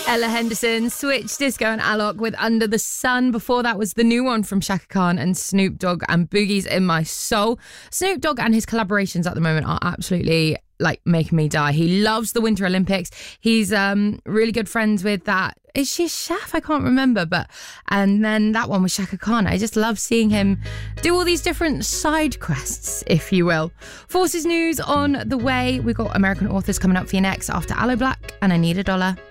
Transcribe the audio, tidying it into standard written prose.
Ella Henderson, Switch, Disco and Alok with Under the Sun. Before that was the new one from Shaka Khan and Snoop Dogg and Boogie's In My Soul. Snoop Dogg and his collaborations at the moment are absolutely making me die. He loves the Winter Olympics. He's really good friends with that. Is she a chef? I can't remember. And then that one with Shaka Khan. I just love seeing him do all these different side quests, if you will. Forces news on the way. We've got American Authors coming up for you next after Aloe Black and I Need $1.